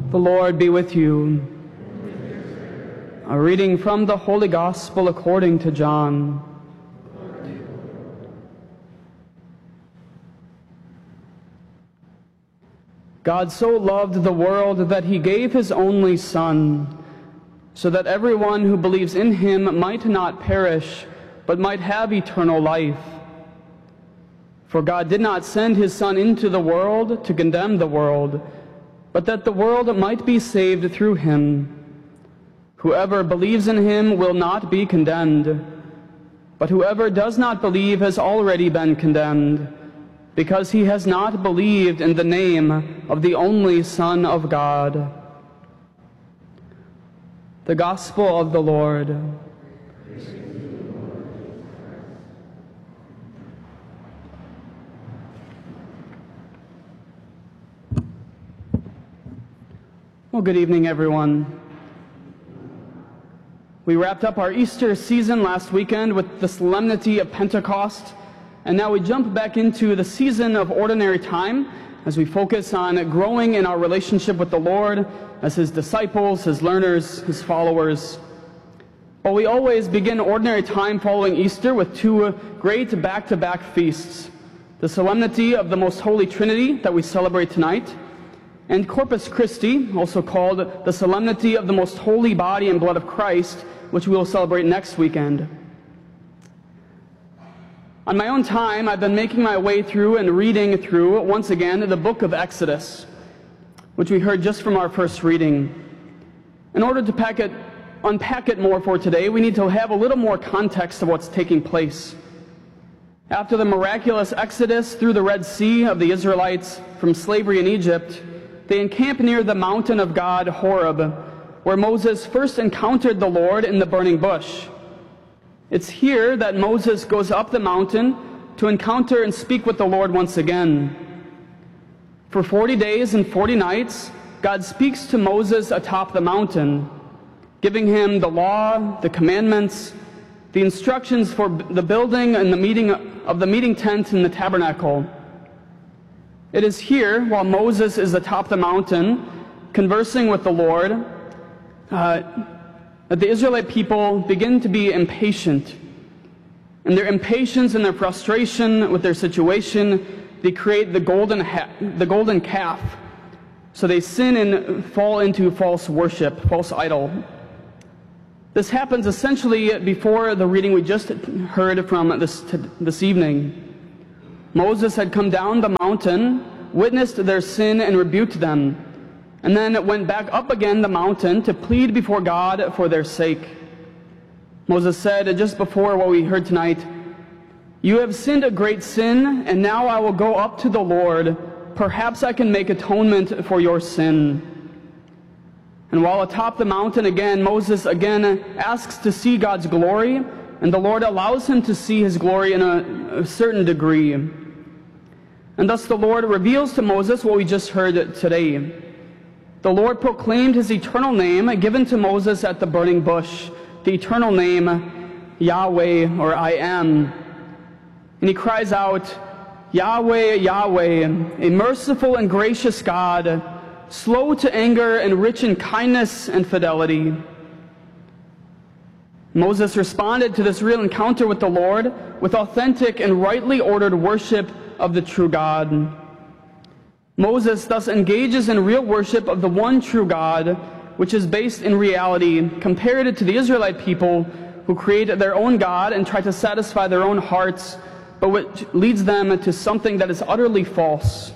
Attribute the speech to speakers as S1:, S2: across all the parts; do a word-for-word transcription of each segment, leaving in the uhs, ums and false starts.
S1: The Lord be with you. A reading from the Holy Gospel according to John. God so loved the world that he gave his only Son, so that everyone who believes in him might not perish, but might have eternal life. For God did not send his Son into the world to condemn the world, but that the world might be saved through him. Whoever believes in him will not be condemned, but whoever does not believe has already been condemned, because he has not believed in the name of the only Son of God. The Gospel of the Lord. Well, good evening, everyone. We wrapped up our Easter season last weekend with the solemnity of Pentecost, and now we jump back into the season of ordinary time as we focus on growing in our relationship with the Lord as his disciples, his learners, his followers. But we always begin ordinary time following Easter with two great back-to-back feasts: the solemnity of the Most Holy Trinity that we celebrate tonight, and Corpus Christi, also called the solemnity of the Most Holy Body and Blood of Christ, which we will celebrate next weekend. On my own time, I've been making my way through and reading through, once again, the book of Exodus, which we heard just from our first reading. In order to pack it, unpack it more for today, we need to have a little more context of what's taking place. After the miraculous exodus through the Red Sea of the Israelites from slavery in Egypt, they encamp near the mountain of God, Horeb, where Moses first encountered the Lord in the burning bush. It's here that Moses goes up the mountain to encounter and speak with the Lord once again. For forty days and forty nights, God speaks to Moses atop the mountain, giving him the law, the commandments, the instructions for the building and the meeting of the meeting tent and the tabernacle. It is here, while Moses is atop the mountain, conversing with the Lord, uh, that the Israelite people begin to be impatient. And their impatience and their frustration with their situation, they create the golden, ha- the golden calf. So they sin and fall into false worship, false idol. This happens essentially before the reading we just heard from this, this evening. Moses had come down the mountain, witnessed their sin and rebuked them, and then went back up again the mountain to plead before God for their sake. Moses said just before what we heard tonight, "You have sinned a great sin, and now I will go up to the Lord. Perhaps I can make atonement for your sin." And while atop the mountain again, Moses again asks to see God's glory, and the Lord allows him to see his glory in a, a certain degree. And thus the Lord reveals to Moses what we just heard today. The Lord proclaimed his eternal name given to Moses at the burning bush, the eternal name Yahweh, or I am. And he cries out, "Yahweh, Yahweh, a merciful and gracious God, slow to anger and rich in kindness and fidelity." Moses responded to this real encounter with the Lord with authentic and rightly ordered worship of the true God. Moses thus engages in real worship of the one true God, which is based in reality, compared to the Israelite people who create their own God and try to satisfy their own hearts, but which leads them to something that is utterly false.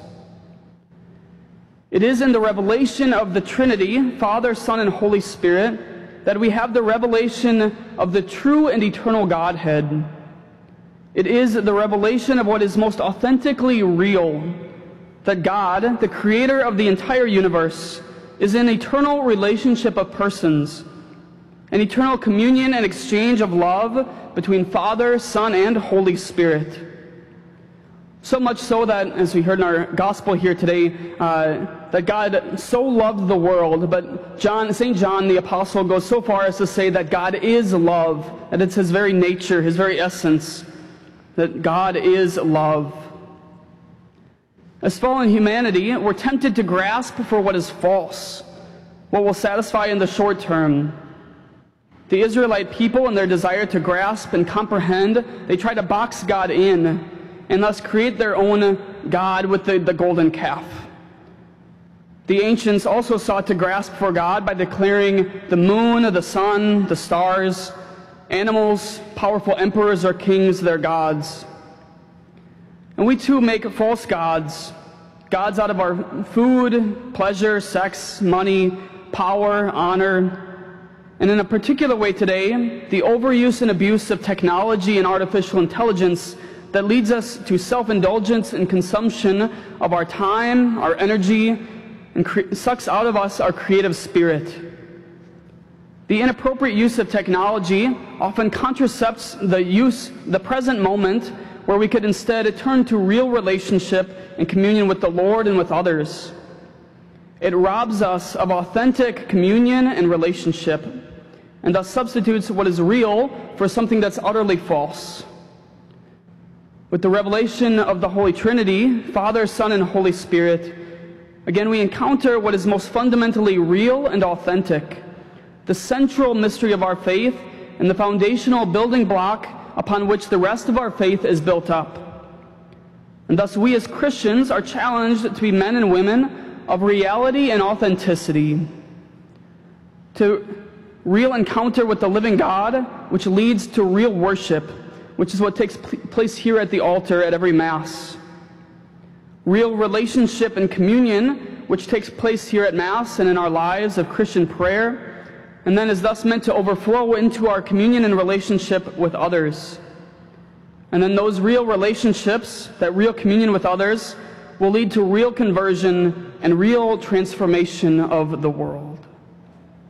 S1: It is in the revelation of the Trinity, Father, Son, and Holy Spirit, that we have the revelation of the true and eternal Godhead. It is the revelation of what is most authentically real, that God, the creator of the entire universe, is in eternal relationship of persons, an eternal communion and exchange of love between Father, Son, and Holy Spirit. So much so that, as we heard in our gospel here today, uh, that God so loved the world, but John, Saint John the Apostle goes so far as to say that God is love, and it's his very nature, his very essence, that God is love. As fallen humanity, we're tempted to grasp for what is false, what will satisfy in the short term. The Israelite people, in their desire to grasp and comprehend, they try to box God in and thus create their own God with the, the golden calf. The ancients also sought to grasp for God by declaring the moon, the sun, the stars, animals, powerful emperors or kings their gods. And we too make false gods, gods out of our food, pleasure, sex, money, power, honor. And in a particular way today, the overuse and abuse of technology and artificial intelligence that leads us to self-indulgence and consumption of our time, our energy, and cre- sucks out of us our creative spirit. The inappropriate use of technology often contracepts the use, the present moment, where we could instead turn to real relationship and communion with the Lord and with others. It robs us of authentic communion and relationship, and thus substitutes what is real for something that's utterly false. With the revelation of the Holy Trinity, Father, Son, and Holy Spirit, again we encounter what is most fundamentally real and authentic, the central mystery of our faith and the foundational building block upon which the rest of our faith is built up. And thus we as Christians are challenged to be men and women of reality and authenticity, to real encounter with the living God, which leads to real worship, which is what takes place here at the altar at every Mass. Real relationship and communion, which takes place here at Mass and in our lives of Christian prayer, and then is thus meant to overflow into our communion and relationship with others. And then those real relationships, that real communion with others, will lead to real conversion and real transformation of the world.